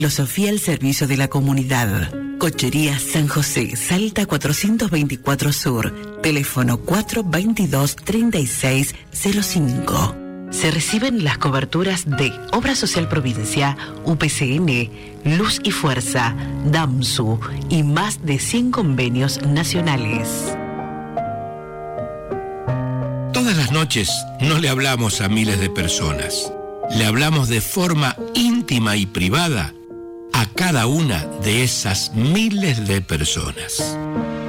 Filosofía al servicio de la comunidad. Cochería San José, Salta 424 Sur. Teléfono 422-3605. Se reciben las coberturas de Obra Social Provincia, UPCN, Luz y Fuerza, DAMSU y más de 100 convenios nacionales. Todas las noches no le hablamos a miles de personas. Le hablamos de forma íntima y privada a cada una de esas miles de personas.